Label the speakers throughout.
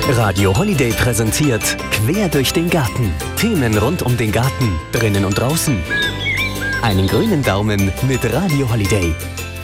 Speaker 1: Radio Holiday präsentiert Quer durch den Garten. Themen rund um den Garten, drinnen und draußen. Einen grünen Daumen mit Radio Holiday.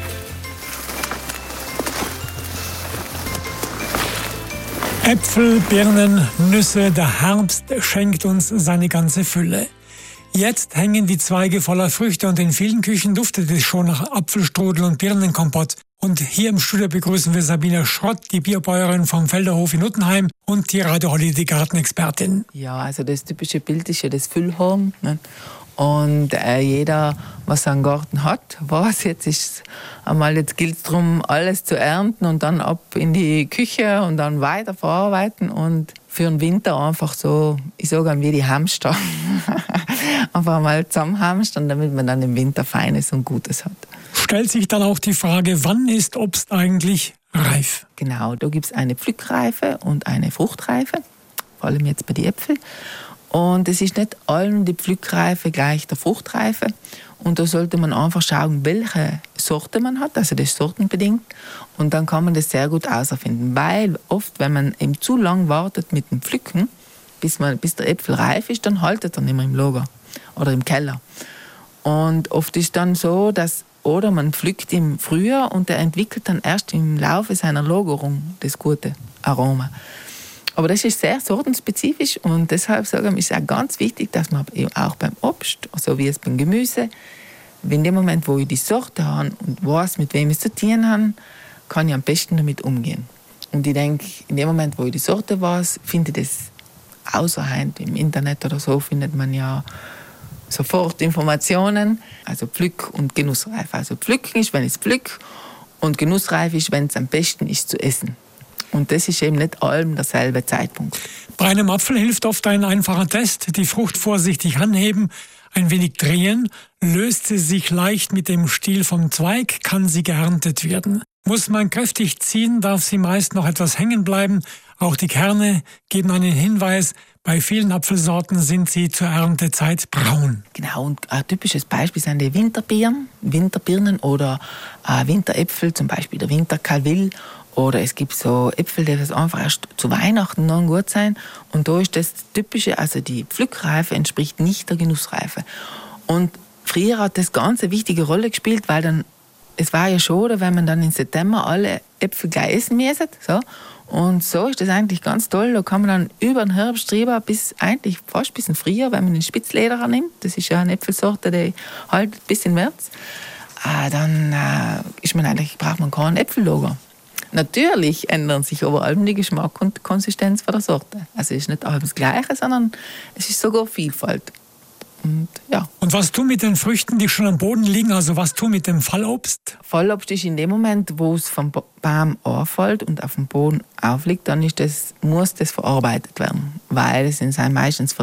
Speaker 2: Äpfel, Birnen, Nüsse, der Herbst schenkt uns seine ganze Fülle. Jetzt hängen die Zweige voller Früchte und in vielen Küchen duftet es schon nach Apfelstrudel und Birnenkompott. Und hier im Studio begrüßen wir Sabine Schrott, die Biobäuerin vom Felderhof in Uttenheim und die Radio Holiday Gartenexpertin.
Speaker 3: Ja, also das typische Bild ist ja das Füllhorn. Ne? Und jeder, was einen Garten hat, weiß, jetzt gilt es darum, alles zu ernten und dann ab in die Küche und dann weiter verarbeiten und für den Winter einfach so, ich sage wie die Hamster, einfach mal zusammenhamstern, damit man dann im Winter Feines und Gutes hat.
Speaker 2: Stellt sich dann auch die Frage, wann ist Obst eigentlich reif?
Speaker 3: Genau, da gibt es eine Pflückreife und eine Fruchtreife, vor allem jetzt bei den Äpfeln. Und es ist nicht allem die Pflückreife gleich der Fruchtreife. Und da sollte man einfach schauen, welche Sorte man hat, also das sortenbedingt. Und dann kann man das sehr gut herausfinden. Weil oft, wenn man eben zu lang wartet mit dem Pflücken, bis der Äpfel reif ist, dann haltet er nicht mehr im Lager oder im Keller. Und oft ist dann so, dass oder man pflückt im Frühjahr und der entwickelt dann erst im Laufe seiner Lagerung das gute Aroma. Aber das ist sehr sortenspezifisch und deshalb sagen wir, ist auch ganz wichtig, dass man eben auch beim Obst, so wie es beim Gemüse, in dem Moment, wo ich die Sorte habe und weiß, mit wem ich zu tun habe, kann ich am besten damit umgehen. Und ich denke, in dem Moment, wo ich die Sorte weiß, finde ich das außerhalb im Internet oder so, findet man ja sofort Informationen, also Pflück- und Genussreif. Also Pflücken ist, wenn ich es pflück, und Genussreif ist, wenn es am besten ist zu essen. Und das ist eben nicht allem derselbe Zeitpunkt.
Speaker 2: Bei einem Apfel hilft oft ein einfacher Test. Die Frucht vorsichtig anheben, ein wenig drehen. Löst sie sich leicht mit dem Stiel vom Zweig, kann sie geerntet werden. Muss man kräftig ziehen, darf sie meist noch etwas hängen bleiben. Auch die Kerne geben einen Hinweis. Bei vielen Apfelsorten sind sie zur Erntezeit braun.
Speaker 3: Genau, und ein typisches Beispiel sind die Winterbirnen oder Winteräpfel, zum Beispiel der Winterkalvil. Oder es gibt so Äpfel, die das einfach erst zu Weihnachten noch gut sein. Und da ist das Typische, also die Pflückreife entspricht nicht der Genussreife. Und früher hat das ganz eine wichtige Rolle gespielt, weil dann, es war ja schon, wenn man dann im September alle Äpfel gleich essen müssen. So. Und so ist das eigentlich ganz toll. Da kann man dann über den Herbst drüber bis eigentlich fast bis in Frühjahr, wenn man den Spitzlederer nimmt, das ist ja eine Äpfelsorte, die hält bis in März, dann braucht man keinen Äpfellager. Natürlich ändern sich aber allem die Geschmack und die Konsistenz von der Sorte. Also es ist nicht alles das Gleiche, sondern es ist sogar Vielfalt. Und, ja.
Speaker 2: Und was tun mit den Früchten, die schon am Boden liegen? Also was tun mit dem Fallobst?
Speaker 3: Fallobst ist in dem Moment, wo es vom Baum anfällt und auf dem Boden aufliegt, dann muss das verarbeitet werden. Weil es sind meistens